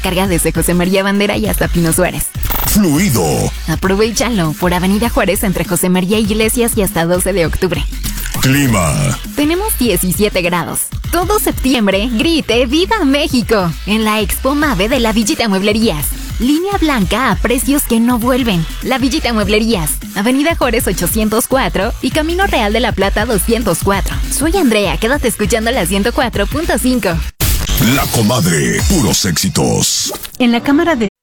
carga desde José María Bandera y hasta Pino Suárez. Fluido. Aprovéchalo por Avenida Juárez entre José María Iglesias y hasta 12 de octubre. Clima. Tenemos 17 grados. Todo septiembre, grite ¡Viva México! En la Expo Mave de la Villita Mueblerías. Línea blanca a precios que no vuelven. La Villita Mueblerías. Avenida Juárez 804 y Camino Real de la Plata 204. Soy Andrea, quédate escuchando la 104.5. La Comadre, puros éxitos. En la Cámara de